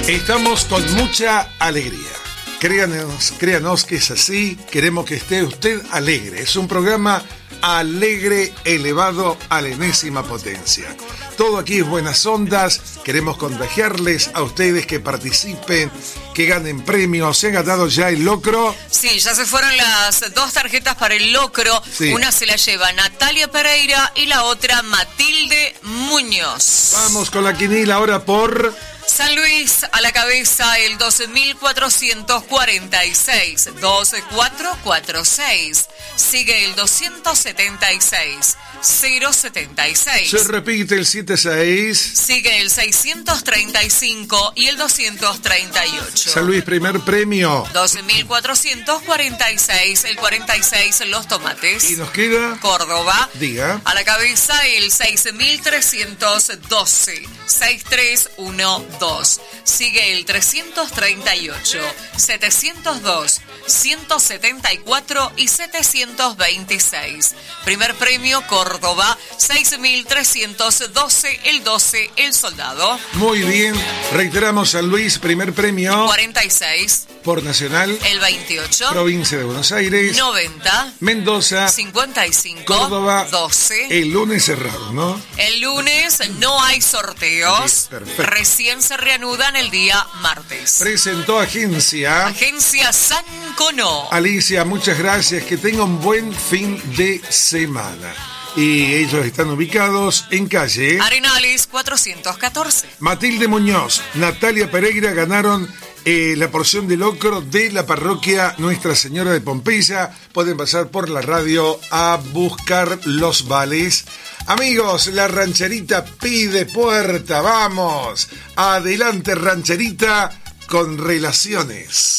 Estamos con mucha alegría. Créanos que es así. Queremos que esté usted alegre. Es un programa alegre, elevado a la enésima potencia. Todo aquí es buenas ondas. Queremos contagiarles a ustedes que participen, que ganen premios. ¿Se han ganado ya el locro? Sí, ya se fueron las 2 tarjetas para el locro. Sí. Una se la lleva Natalia Pereira y la otra Matilde Muñoz. Vamos con la quiniela ahora por... San Luis a la cabeza, el 12.446, 12446. Sigue el 276, 076. Se repite el 76. Sigue el 635 y el 238. San Luis, primer premio. 12.446, el 46, los tomates. ¿Y nos queda? Córdoba. Diga. A la cabeza, el 6.312, 6312. Sigue el 338, 702, 174 y 726. Primer premio Córdoba, 6.312, el 12, el soldado. Muy bien, reiteramos San Luis, primer premio. 46. Por Nacional. El 28. Provincia de Buenos Aires. 90. Mendoza. 55. Córdoba. 12. El lunes cerrado, ¿no? El lunes no hay sorteos. Sí, perfecto. Recién se reanudan el día martes. Presentó Agencia. Agencia San Cono. Alicia, muchas gracias. Que tenga un buen fin de semana. Y ellos están ubicados en calle Arenales 414. Matilde Muñoz, Natalia Pereira ganaron la porción de locro de la parroquia Nuestra Señora de Pompeya. Pueden pasar por la radio a buscar los vales. Amigos, la rancherita pide puerta. Vamos, adelante rancherita con relaciones.